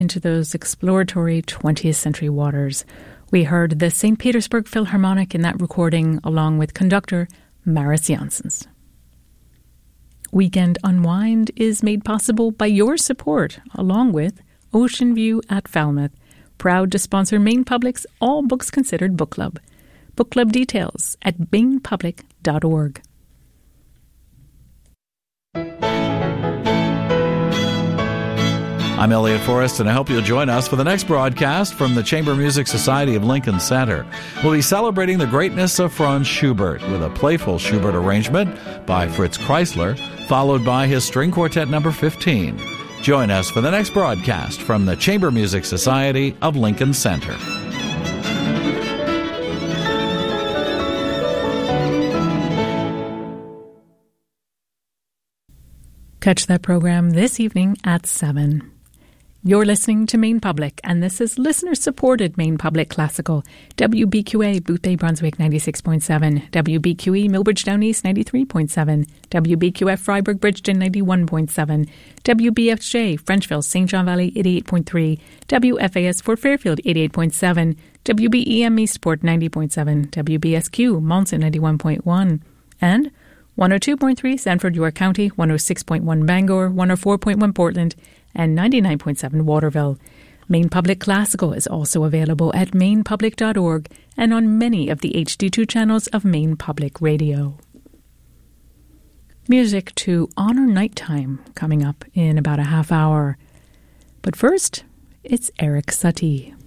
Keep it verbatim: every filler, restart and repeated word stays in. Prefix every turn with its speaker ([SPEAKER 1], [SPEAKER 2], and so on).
[SPEAKER 1] into those exploratory twentieth century waters. We heard the Saint Petersburg Philharmonic in that recording, along with conductor Maris Janssens. Weekend Unwind is made possible by your support, along with Ocean View at Falmouth, proud to sponsor Maine Public's All Books Considered Book Club. Book club details at maine public dot org.
[SPEAKER 2] I'm Elliot Forrest, and I hope you'll join us for the next broadcast from the Chamber Music Society of Lincoln Center. We'll be celebrating the greatness of Franz Schubert with a playful Schubert arrangement by Fritz Kreisler, followed by his String Quartet number fifteen. Join us for the next broadcast from the Chamber Music Society of Lincoln Center.
[SPEAKER 1] Catch that program this evening at seven. You're listening to Maine Public, and this is listener-supported Maine Public Classical. W B Q A, Booth Bay, Brunswick, ninety-six point seven. W B Q E, Millbridge Down East, ninety-three point seven. W B Q F, Freiburg, Bridgeton, ninety-one point seven. W B F J, Frenchville, Saint John Valley, eighty-eight point three. W F A S, Fort Fairfield, eighty-eight point seven. W B E M, Eastport, ninety point seven. W B S Q, Monson, ninety-one point one. And one oh two point three, Sanford, York County, one oh six point one, Bangor, one oh four point one, Portland, and ninety-nine point seven, Waterville. Maine Public Classical is also available at maine public dot org and on many of the H D two channels of Maine Public Radio. Music to honor nighttime coming up in about a half hour. But first, it's Eric Satie.